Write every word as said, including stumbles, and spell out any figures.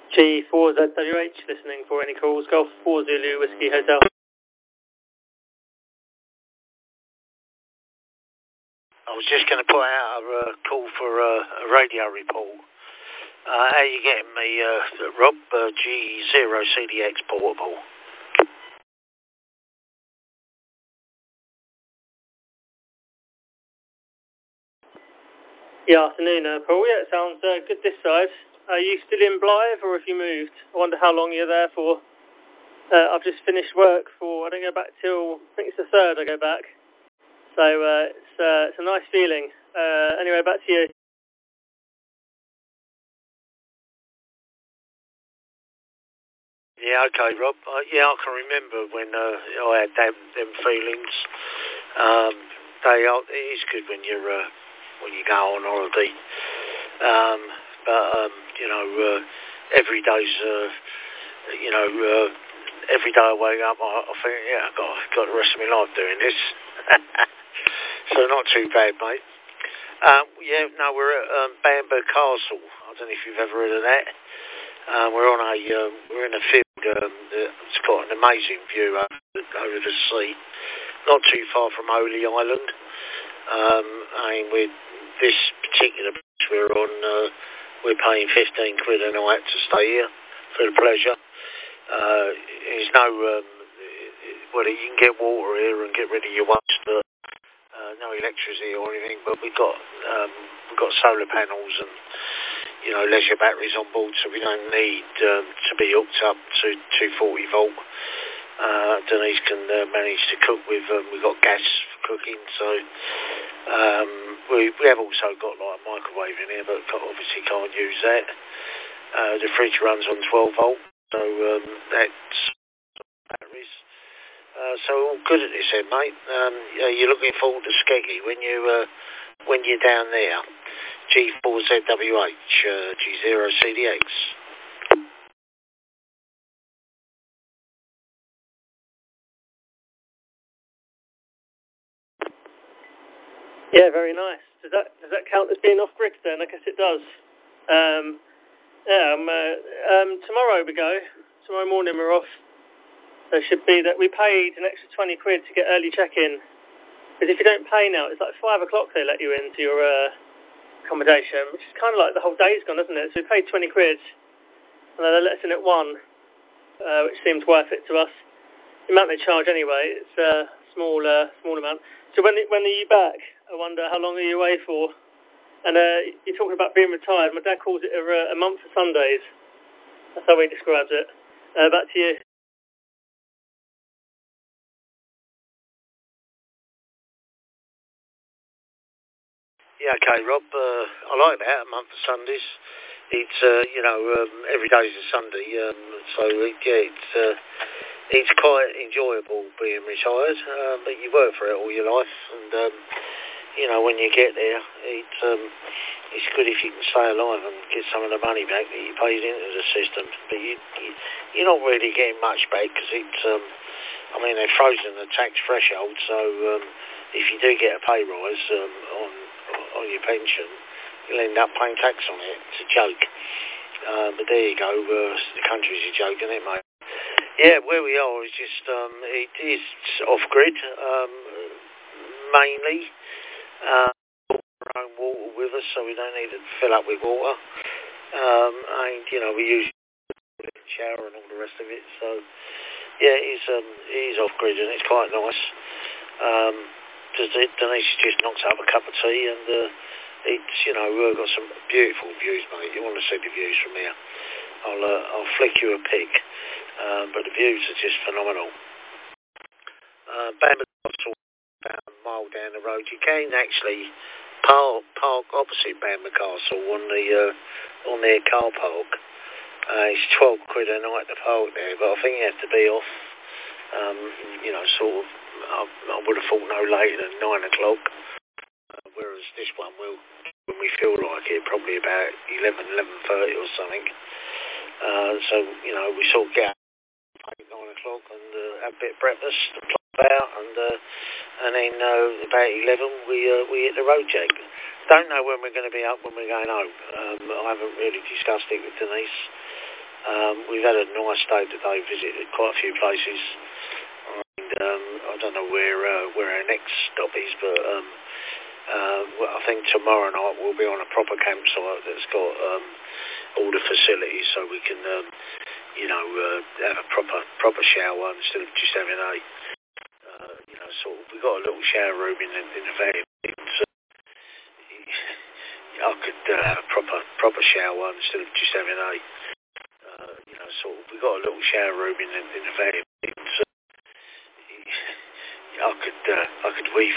G four Z W H, listening for any calls. Golf four Zulu Whiskey Hotel. I was just going to put out a uh, call for uh, a radio report. Uh, how you getting me, uh, Rob? Uh, G zero C D X portable. Yeah, afternoon, uh, Paul. Yeah, it sounds uh, good this side. Are you still in Blythe, or have you moved? I wonder how long you're there for. Uh, I've just finished work for, I don't go back till, I think it's the third I go back. So uh, it's, uh, it's a nice feeling. Uh, anyway, back to you. Yeah, okay, Rob. Uh, yeah, I can remember when uh, I had them, them feelings. Um, they are, it is good when you're uh, when you go on holiday. Um, but um, you know, uh, every day's uh, you know, uh, every day I wake up, I, I think, yeah, I've got, got the rest of my life doing this. So not too bad, mate. Um, yeah, no, we're at um, Bamber Castle. I don't know if you've ever heard of that. Um, we're on a, um, we're in a field um, that's got an amazing view over, over the sea. Not too far from Holy Island. Um, I mean, with this particular place we're on, uh, we're paying fifteen quid a night to stay here for the pleasure. Uh, there's no, um, well, you can get water here and get rid of your waste, but uh, no electricity or anything. But we've got, um, we've got solar panels and, you know, leisure batteries on board, so we don't need um, to be hooked up to two forty volt. Uh, Denise can uh, manage to cook with, um, we've got gas for cooking, so um, we, we have also got like a microwave in here, but obviously can't use that. Uh, the fridge runs on twelve volt, so um, that's batteries. Uh, so all good at this end, mate. Um, yeah, you're looking forward to Skeggy when you uh, when you're down there. G four Z W H, uh, G zero C D X. Yeah, very nice. Does that does that count as being off grid then? I guess it does. Um, yeah, um, uh, um, tomorrow we go. Tomorrow morning we're off. So it should be that we paid an extra twenty quid to get early check-in. Because if you don't pay now, it's like five o'clock they let you into your uh, accommodation, which is kind of like the whole day's gone, isn't it? So we paid twenty quid, and then they let us in at one, uh, which seems worth it to us. The amount they charge anyway, it's a small, uh, small amount. So when when are you back? I wonder how long are you away for? And uh, you're talking about being retired. My dad calls it a, a month of Sundays. That's how he describes it. Uh, back to you. Yeah, okay, Rob. Uh, I like that, a month of Sundays. It's, uh, you know, um, every day's a Sunday, um, so, it, yeah, it's, uh, it's quite enjoyable being retired, uh, but you work for it all your life, and, um, you know, when you get there, it's, um, it's good if you can stay alive and get some of the money back that you paid into the system, but you, you, you're not really getting much back, because it's, um, I mean, they've frozen the tax threshold, so um, if you do get a pay rise um, on on your pension, you'll end up paying tax on it. It's a joke. Uh, but there you go. Uh, the country's a joke, isn't it, mate? Yeah, where we are is just, um, it is off-grid, um, mainly. Uh, our own water with us, so we don't need to fill up with water. Um, and, you know, we use shower and all the rest of it, so... Yeah, it is, um, it is off-grid and it's quite nice. Um, Denise just knocks up a cup of tea and uh, it's, you know, we've got some beautiful views, mate. You want to see the views from here. I'll uh, I'll flick you a pic, uh, but the views are just phenomenal. Uh, Bamber Castle, about a mile down the road. You can actually park, park opposite Bamber Castle on the uh, on their car park. Uh, it's twelve quid a night to park there, but I think you have to be off, um, you know, sort of, I, I would have thought no later than nine o'clock, uh, whereas this one will, when we feel like it, probably about eleven, eleven thirty or something. Uh, so, you know, we sort of get up at nine o'clock and uh, have a bit of breakfast, plop out, and uh, and then uh, about eleven we uh, we hit the road jack. Don't know when we're going to be up when we're going home. Um, I haven't really discussed it with Denise. Um, we've had a nice day today, visited quite a few places. And, um, I don't know where uh, where our next stop is, but um, uh, well, I think tomorrow night we'll be on a proper campsite that's got um, all the facilities, so we can, um, you know, uh, have a proper proper shower instead of just having a, uh, you know, sort of. We've got a little shower room in the, in the van. So I could uh, have a proper proper shower instead of just having a, uh, you know, sort of. We've got a little shower room in the, in the van. So I could uh, I could weave